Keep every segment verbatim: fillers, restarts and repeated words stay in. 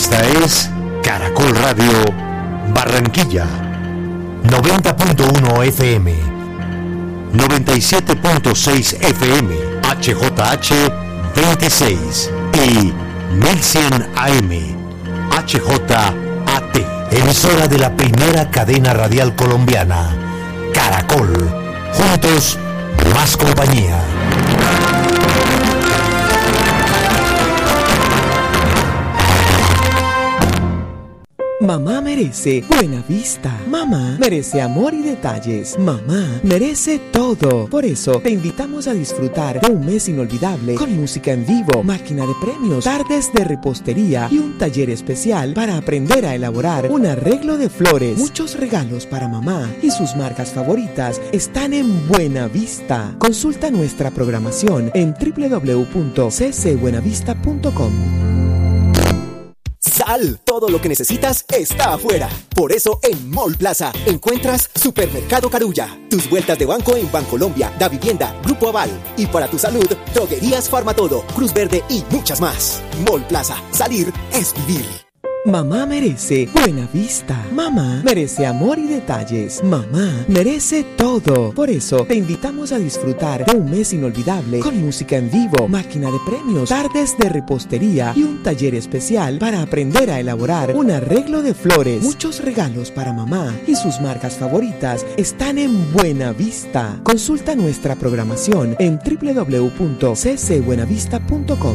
Esta es Caracol Radio Barranquilla, noventa punto uno F M, noventa y siete punto seis F M, H J H veintiséis y mil cien A M, H J A T, emisora de la primera cadena radial colombiana, Caracol. Juntos, más compañía. Mamá merece buena vista. Mamá merece amor y detalles. Mamá merece todo. Por eso te invitamos a disfrutar de un mes inolvidable con música en vivo, máquina de premios, tardes de repostería y un taller especial para aprender a elaborar un arreglo de flores. Muchos regalos para mamá y sus marcas favoritas están en Buena Vista. Consulta nuestra programación en doble u doble u doble u punto c c buenavista punto com. Sal, todo lo que necesitas está afuera. Por eso en Mall Plaza encuentras Supermercado Carulla, tus vueltas de banco en Bancolombia, Da Vivienda, Grupo Aval y para tu salud, Droguerías Farmatodo, Cruz Verde y muchas más. Mall Plaza, salir es vivir. Mamá merece buena vista. Mamá merece amor y detalles. Mamá merece todo. Por eso te invitamos a disfrutar de un mes inolvidable con música en vivo, máquina de premios, tardes de repostería y un taller especial para aprender a elaborar un arreglo de flores. Muchos regalos para mamá y sus marcas favoritas están en Buena Vista. Consulta nuestra programación en doble u doble u doble u punto c c buenavista punto com.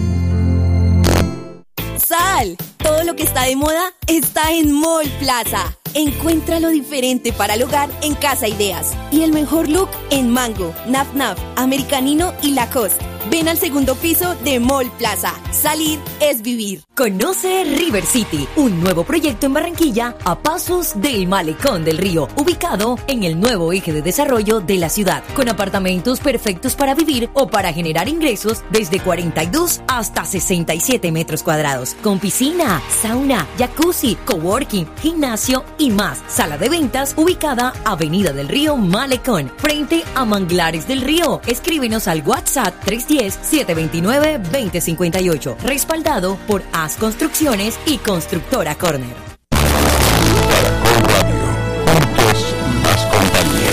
Sal, todo lo que está de moda está en Mall Plaza. Encuentra lo diferente para el hogar en Casa Ideas y el mejor look en Mango, Naf Naf, Americanino y Lacoste. Ven al segundo piso de Mall Plaza. Salir es vivir. Conoce River City, un nuevo proyecto en Barranquilla a pasos del Malecón del Río, ubicado en el nuevo eje de desarrollo de la ciudad, con apartamentos perfectos para vivir o para generar ingresos desde cuarenta y dos hasta sesenta y siete metros cuadrados, con piscina, sauna, jacuzzi, coworking, gimnasio y más. Sala de ventas ubicada Avenida del Río Malecón, frente a Manglares del Río. Escríbenos al WhatsApp tres uno cero, siete dos nueve, dos cero cinco ocho, respaldado por As Construcciones y Constructora Corner. Caracol Radio, juntos más compañía.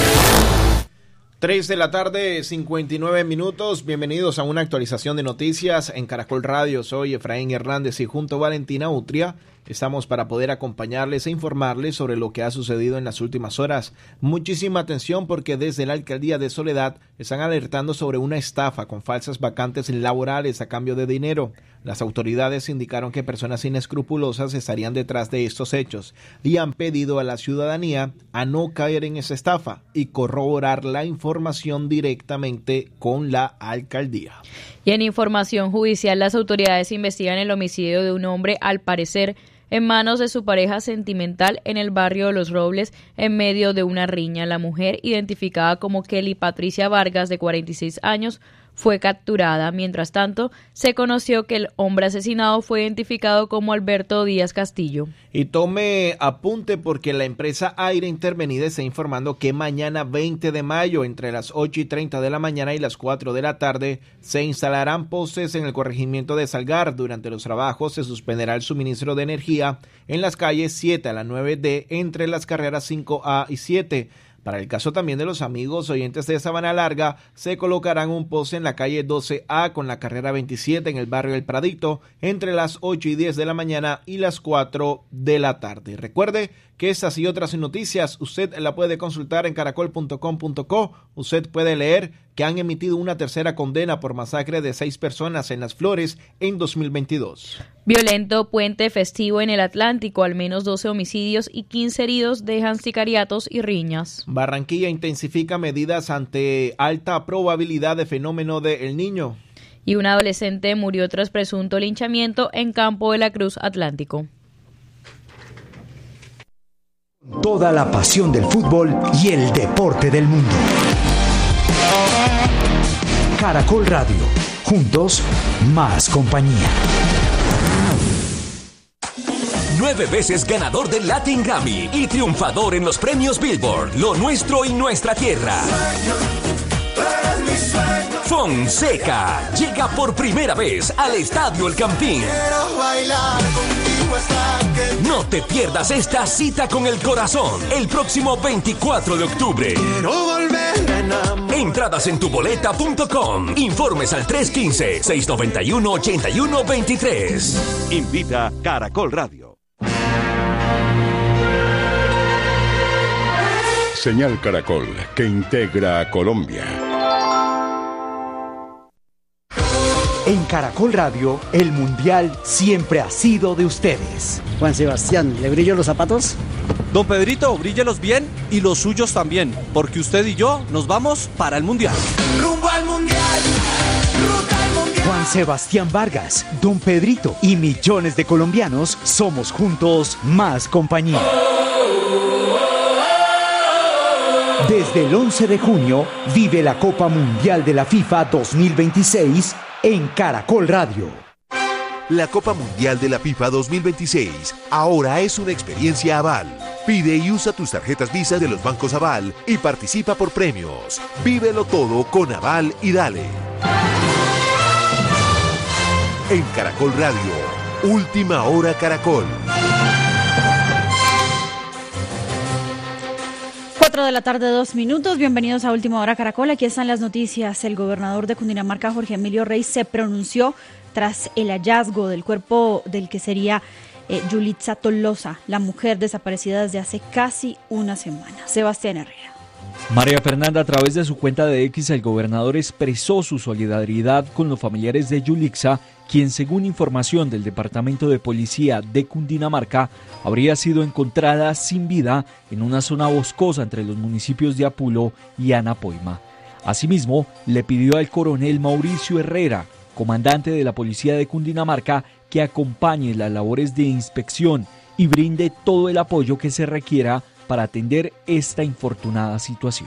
tres de la tarde, cincuenta y nueve minutos. Bienvenidos a una actualización de noticias en Caracol Radio. Soy Efraín Hernández y junto a Valentina Utria estamos para poder acompañarles e informarles sobre lo que ha sucedido en las últimas horas. Muchísima atención porque desde la Alcaldía de Soledad están alertando sobre una estafa con falsas vacantes laborales a cambio de dinero. Las autoridades indicaron que personas inescrupulosas estarían detrás de estos hechos y han pedido a la ciudadanía a no caer en esa estafa y corroborar la información directamente con la alcaldía. Y en información judicial, las autoridades investigan el homicidio de un hombre, al parecer en manos de su pareja sentimental en el barrio de Los Robles, en medio de una riña. La mujer, identificada como Kelly Patricia Vargas, de cuarenta y seis años, fue capturada. Mientras tanto, se conoció que el hombre asesinado fue identificado como Alberto Díaz Castillo. Y tome apunte porque la empresa Aire Intervenida está informando que mañana veinte de mayo, entre las ocho y treinta de la mañana y las cuatro de la tarde, se instalarán postes en el corregimiento de Salgar. Durante los trabajos se suspenderá el suministro de energía en las calles siete a la nueve D entre las carreras cinco A y siete. Para el caso también de los amigos oyentes de Sabana Larga, se colocarán un poste en la calle doce A con la carrera veintisiete en el barrio El Pradito entre las ocho y diez de la mañana y las cuatro de la tarde. Recuerde que estas y otras noticias usted la puede consultar en caracol punto com punto co. Usted puede leer que han emitido una tercera condena por masacre de seis personas en Las Flores en dos mil veintidós. Violento puente festivo en el Atlántico, al menos doce homicidios y quince heridos dejan sicariatos y riñas. Barranquilla intensifica medidas ante alta probabilidad de fenómeno de El Niño. Y un adolescente murió tras presunto linchamiento en Campo de la Cruz Atlántico. Toda la pasión del fútbol y el deporte del mundo. Caracol Radio, juntos más compañía. Nueve veces ganador del Latin Grammy y triunfador en los premios Billboard, Lo Nuestro y Nuestra Tierra. Fonseca llega por primera vez al Estadio El Campín. No te pierdas esta cita con el corazón el próximo veinticuatro de octubre. Quiero volver a enamorar. Entradas en tuboleta punto com. Informes al tres uno cinco, seis nueve uno, ocho uno dos tres. Invita Caracol Radio. Señal Caracol, que integra a Colombia. En Caracol Radio, el Mundial siempre ha sido de ustedes. Juan Sebastián, ¿le brillo los zapatos? Don Pedrito, bríllelos bien y los suyos también, porque usted y yo nos vamos para el Mundial. Rumbo al Mundial, ruta al Mundial. Juan Sebastián Vargas, Don Pedrito y millones de colombianos somos juntos más compañía. Desde el once de junio, vive la Copa Mundial de la FIFA dos mil veintiséis en Caracol Radio. La Copa Mundial de la FIFA dos mil veintiséis ahora es una experiencia Aval. Pide y usa tus tarjetas Visa de los bancos Aval y participa por premios. Vívelo todo con Aval y dale. En Caracol Radio, Última Hora Caracol. cuatro de la tarde, dos minutos. Bienvenidos a Última Hora Caracol. Aquí están las noticias. El gobernador de Cundinamarca, Jorge Emilio Rey, se pronunció tras el hallazgo del cuerpo del que sería eh, Yulitza Tolosa, la mujer desaparecida desde hace casi una semana. Sebastián Herrera. María Fernanda, a través de su cuenta de X, el gobernador expresó su solidaridad con los familiares de Yulitza, quien, según información del Departamento de Policía de Cundinamarca, habría sido encontrada sin vida en una zona boscosa entre los municipios de Apulo y Anapoima. Asimismo, le pidió al coronel Mauricio Herrera, comandante de la Policía de Cundinamarca, que acompañe las labores de inspección y brinde todo el apoyo que se requiera para atender esta infortunada situación.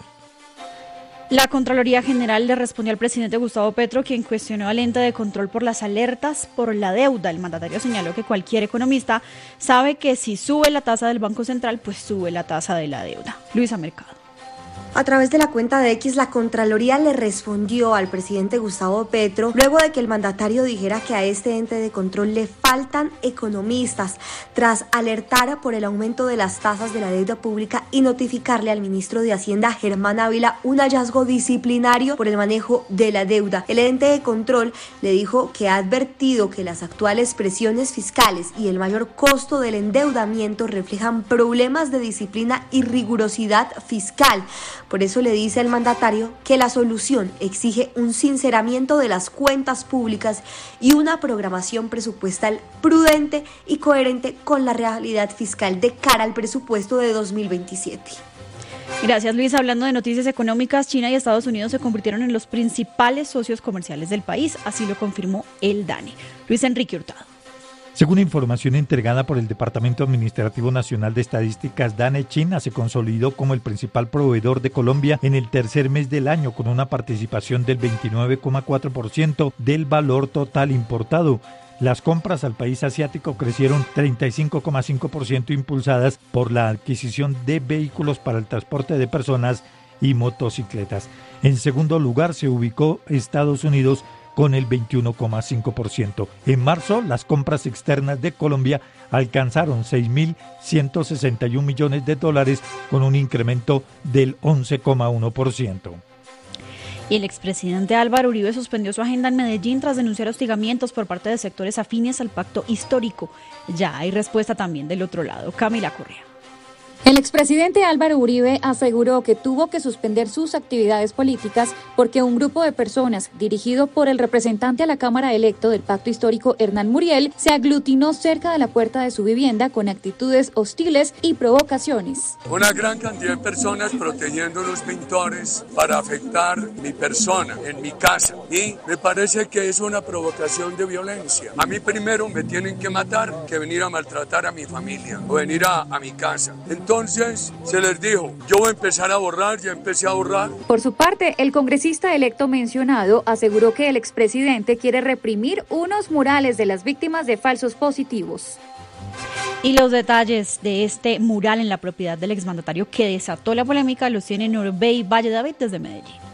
La Contraloría General le respondió al presidente Gustavo Petro, quien cuestionó al ente de control por las alertas por la deuda. El mandatario señaló que cualquier economista sabe que si sube la tasa del Banco Central, pues sube la tasa de la deuda. Luisa Mercado. A través de la cuenta de X, la Contraloría le respondió al presidente Gustavo Petro luego de que el mandatario dijera que a este ente de control le faltan economistas, tras alertar por el aumento de las tasas de la deuda pública y notificarle al ministro de Hacienda, Germán Ávila, un hallazgo disciplinario por el manejo de la deuda. El ente de control le dijo que ha advertido que las actuales presiones fiscales y el mayor costo del endeudamiento reflejan problemas de disciplina y rigurosidad fiscal. Por eso le dice al mandatario que la solución exige un sinceramiento de las cuentas públicas y una programación presupuestal prudente y coherente con la realidad fiscal de cara al presupuesto de dos mil veintisiete. Gracias, Luis. Hablando de noticias económicas, China y Estados Unidos se convirtieron en los principales socios comerciales del país, así lo confirmó el DANE. Luis Enrique Hurtado. Según información entregada por el Departamento Administrativo Nacional de Estadísticas DANE, China se consolidó como el principal proveedor de Colombia en el tercer mes del año, con una participación del veintinueve coma cuatro por ciento del valor total importado. Las compras al país asiático crecieron treinta y cinco coma cinco por ciento, impulsadas por la adquisición de vehículos para el transporte de personas y motocicletas. En segundo lugar se ubicó Estados Unidos con el veintiuno coma cinco por ciento. En marzo, las compras externas de Colombia alcanzaron seis mil ciento sesenta y un millones de dólares, con un incremento del once coma uno por ciento. Y el expresidente Álvaro Uribe suspendió su agenda en Medellín tras denunciar hostigamientos por parte de sectores afines al pacto histórico. Ya hay respuesta también del otro lado. Camila Correa. El expresidente Álvaro Uribe aseguró que tuvo que suspender sus actividades políticas porque un grupo de personas, dirigido por el representante a la Cámara electo del Pacto Histórico, Hernán Muriel, se aglutinó cerca de la puerta de su vivienda con actitudes hostiles y provocaciones. Una gran cantidad de personas protegiendo los pintores para afectar mi persona en mi casa, y me parece que es una provocación de violencia. A mí primero me tienen que matar que venir a maltratar a mi familia o venir a, a mi casa. Entonces, Entonces se les dijo, yo voy a empezar a borrar, ya empecé a borrar. Por su parte, el congresista electo mencionado aseguró que el expresidente quiere reprimir unos murales de las víctimas de falsos positivos. Y los detalles de este mural en la propiedad del exmandatario que desató la polémica los tiene Norbey Valle David desde Medellín.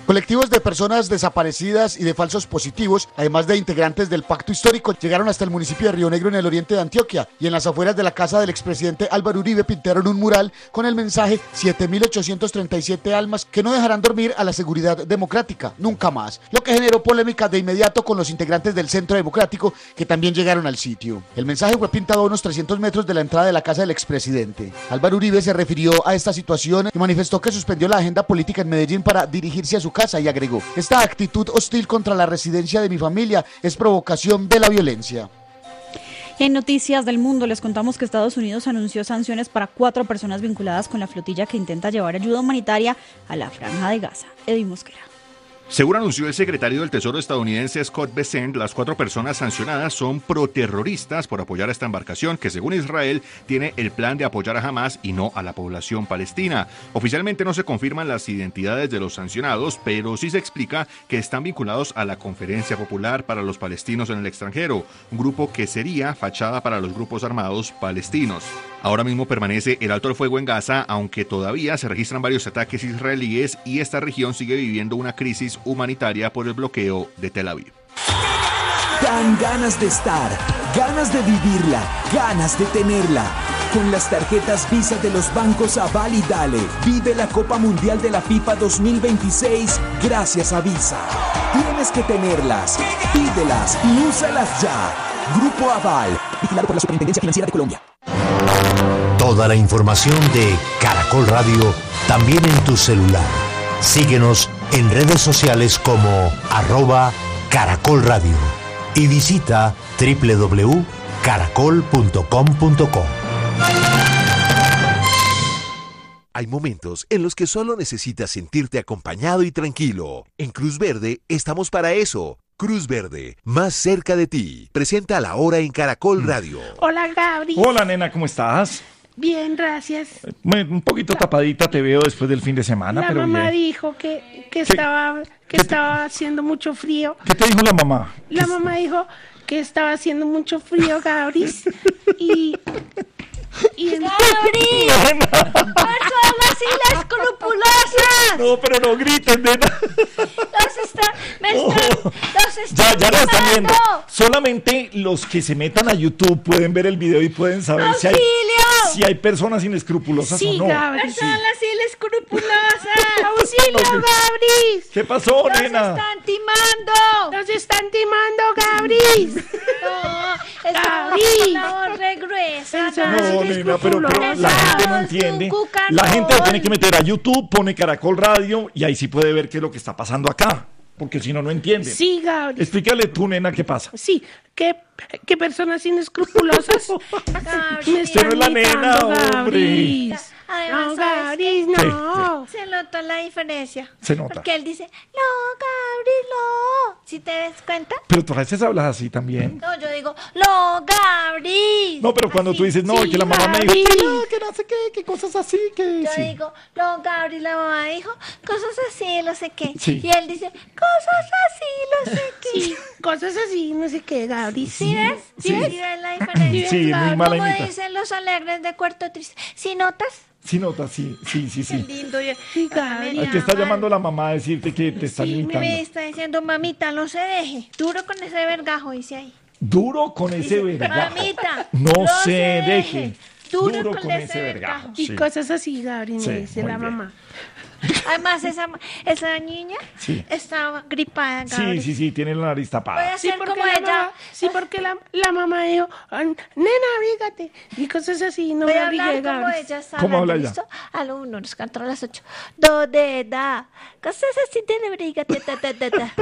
Colectivos de personas desaparecidas y de falsos positivos, además de integrantes del Pacto Histórico, llegaron hasta el municipio de Río Negro en el oriente de Antioquia y en las afueras de la casa del expresidente Álvaro Uribe pintaron un mural con el mensaje siete mil ochocientos treinta y siete almas que no dejarán dormir a la seguridad democrática, nunca más, lo que generó polémica de inmediato con los integrantes del Centro Democrático que también llegaron al sitio. El mensaje fue pintado a unos trescientos metros de la entrada de la casa del expresidente. Álvaro Uribe se refirió a esta situación y manifestó que suspendió la agenda política en Medellín para dirigirse a su casa y agregó: esta actitud hostil contra la residencia de mi familia es provocación de la violencia. En Noticias del Mundo les contamos que Estados Unidos anunció sanciones para cuatro personas vinculadas con la flotilla que intenta llevar ayuda humanitaria a la Franja de Gaza. Eddie Mosquera. Según anunció el secretario del Tesoro estadounidense Scott Bessent, las cuatro personas sancionadas son proterroristas por apoyar a esta embarcación que, según Israel, tiene el plan de apoyar a Hamas y no a la población palestina. Oficialmente no se confirman las identidades de los sancionados, pero sí se explica que están vinculados a la Conferencia Popular para los Palestinos en el extranjero, un grupo que sería fachada para los grupos armados palestinos. Ahora mismo permanece el alto el fuego en Gaza, aunque todavía se registran varios ataques israelíes y esta región sigue viviendo una crisis humanitaria por el bloqueo de Tel Aviv. Dan ganas de estar, ganas de vivirla, ganas de tenerla. Con las tarjetas Visa de los bancos Aval y Dale, vive la Copa Mundial de la FIFA dos mil veintiséis gracias a Visa. Tienes que tenerlas, pídelas y úsalas ya. Grupo Aval, vigilado por la Superintendencia Financiera de Colombia. Toda la información de Caracol Radio también en tu celular. Síguenos en redes sociales como arroba Caracol Radio y visita doble u doble u doble u punto caracol punto com punto co. Hay momentos en los que solo necesitas sentirte acompañado y tranquilo. En Cruz Verde estamos para eso. Cruz Verde, más cerca de ti. Presenta La Hora en Caracol Radio. Hola, Gabri. Hola, nena, ¿cómo estás? Bien, gracias. Un poquito tapadita te veo después del fin de semana, la pero mamá bien. dijo que, que estaba que estaba haciendo mucho frío. ¿Qué te dijo la mamá? La mamá dijo que estaba haciendo mucho frío, Gabris, y... y el... ¡Gabri! ¡Personas así escrupulosas! No, pero no grites, nena. Los está, me está, Oh. los está Ya, ya lo están viendo. quemando. Solamente los que se metan a YouTube pueden ver el video y pueden saber si hay, ¡Auxilio! si hay personas inescrupulosas Sí, o no. Gabri. Personas así escrupulosas. ¡Auxilio, Gabris! ¿Qué pasó, ¡Los nena? están timando! ¡Nos están timando, Gabris! No, es Gabri. una voz re gruesa. No, nena, pero, pero la gente no entiende. cucarón. La gente tiene que meter a YouTube, pone Caracol Radio y ahí sí puede ver qué es lo que está pasando acá. Porque si no, no entienden. Sí, Gabris. Explícale tú, nena, qué pasa. Sí, que, que personas inescrupulosas me Usted no es la están nena, imitando, hombre. Gabris. Además, No, ¿sabes Gabris, qué? no. Se nota la diferencia. Se nota. Porque él dice, no, Gabriel, no. ¿Sí te das cuenta? Pero tú a veces hablas así también. No, yo digo, no, Gabriel. No, pero cuando tú dices, no, Sí, que la mamá me dijo, Gabriel. que no, que no sé qué, que cosas así, que Yo sí. digo, no, Gabriel, la mamá dijo cosas así, no sé qué. Sí. Y él dice, cosas así, no sé qué. Sí, cosas así, no sé qué, Gabris. ¿Sí ves? ¿Sí, Sí. ves? ¿Sí ves la diferencia? Sí, muy mala Como imita. dicen los alegres de Puerto Triste. ¿Sí notas? Sí, nota, sí, sí, sí, Qué sí. lindo. Yo, Sí, Gabris. Ay, te está llamando la mamá a decirte que te están Sí, me imitando. me está diciendo, mamita, no se deje. Duro con ese vergajo, dice ahí. Duro con ese Dice, vergajo. mamita, No se deje. Duro, Duro con, con ese ese vergajo. vergajo. Y Sí. cosas así, Gabris, Sí, me dice muy la bien. mamá. Además, esa, esa niña Sí. estaba gripada, Sí, Gabriel. sí, sí, tiene la nariz Voy tapada. a Sí, hacer porque como la ella. mamá, sí, porque la, la mamá dijo, "Ah, nena, abrígate", y cosas así, no Voy me a hablar abrigué, como Gabris. ella está ¿Cómo hablando, habla ella? ¿listo? A lo uno, nos cantó a las ocho. Do, de, da. Cosas así de abrígate, ta, ta, ta, ta.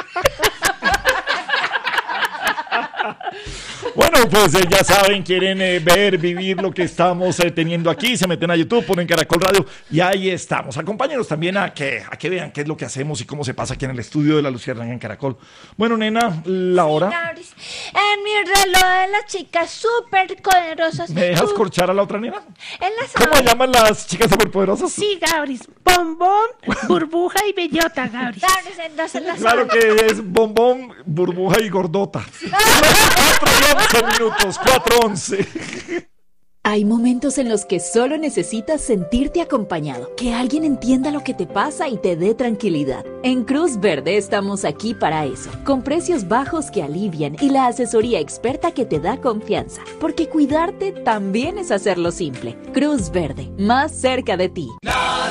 Bueno, pues eh, ya saben, quieren eh, ver, vivir lo que estamos eh, teniendo aquí, se meten a YouTube, ponen Caracol Radio y ahí estamos. Acompáñenos también a que, a que vean qué es lo que hacemos y cómo se pasa aquí en el estudio de La Luciérnaga en Caracol. Bueno, nena, la hora. Gabriel, en mi reloj de las chicas súper poderosas. ¿Me dejas corchar a la otra nena? En las ¿Cómo se llaman las chicas superpoderosas? Sí, Gabris, bombón, burbuja y bellota, Gabris. Gabriel, entonces las Claro que es bombón, burbuja y gordota. cuatro y once minutos, cuatro once. Hay momentos en los que solo necesitas sentirte acompañado, que alguien entienda lo que te pasa y te dé tranquilidad. En Cruz Verde estamos aquí para eso, con precios bajos que alivian y la asesoría experta que te da confianza, porque cuidarte también es hacerlo simple. Cruz Verde, más cerca de ti.